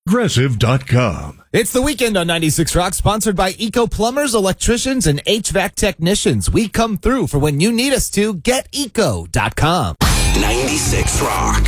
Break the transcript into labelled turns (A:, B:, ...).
A: Progressive.com.
B: It's the weekend on 96 Rock, sponsored by Eco Plumbers, Electricians, and HVAC Technicians. We come through for when you need us to. GetEco.com.
C: 96 Rock.